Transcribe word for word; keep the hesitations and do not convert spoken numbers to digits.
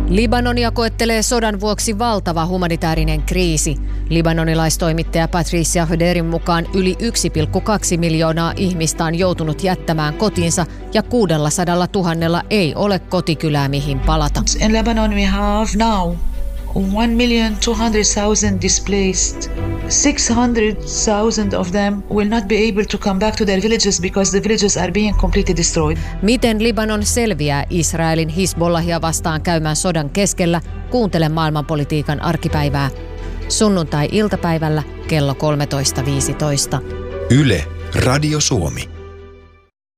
Libanonia koettelee sodan vuoksi valtava humanitaarinen kriisi. Libanonilaistoimittaja Patricia Höderin mukaan yli yksi pilkku kaksi miljoonaa ihmistä on joutunut jättämään kotinsa ja kuusisataa tuhatta ei ole kotikylää mihin palata. In Lebanon we have now one million two hundred thousand displaced. six hundred thousand of them will not be able to come back to their villages because the villages are being completely destroyed. Miten Libanon selviää Israelin Hizbollahia vastaan käymään sodan keskellä? Kuuntele maailmanpolitiikan arkipäivää. Sunnuntai-iltapäivällä kello kolmetoista viisitoista. Yle, Radio Suomi.